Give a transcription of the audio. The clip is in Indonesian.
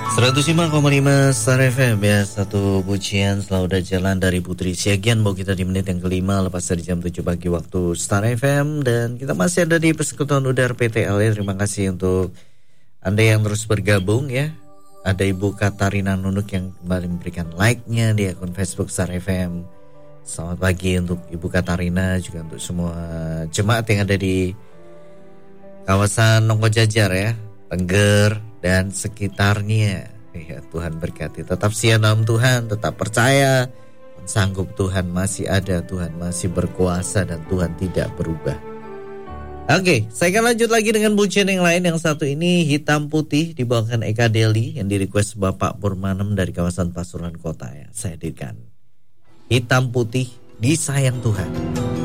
105,5 Star FM ya. Satu pujian selalu ada jalan dari Putri Siagian. Mau kita di menit yang kelima lepas dari jam 7 pagi waktu Star FM. Dan kita masih ada di Persekutuan Udara PTL ya. Terima kasih untuk Anda yang terus bergabung ya. Ada Ibu Katarina Nunuk yang kembali memberikan like-nya di akun Facebook Star FM. Selamat pagi untuk Ibu Katarina, juga untuk semua jemaat yang ada di kawasan Nongko Jajar ya, Tengger dan sekitarnya. Ya, Tuhan berkati. Tetap setia dalam Tuhan, tetap percaya, sanggup Tuhan masih ada, Tuhan masih berkuasa dan Tuhan tidak berubah. Oke, saya akan lanjut lagi dengan pujian yang lain. Yang satu ini Hitam Putih dibawakan Eka Deli yang di-request Bapak Purmanem dari kawasan Pasuruan Kota ya. Saya hadirkan Hitam Putih, Disayang Tuhan.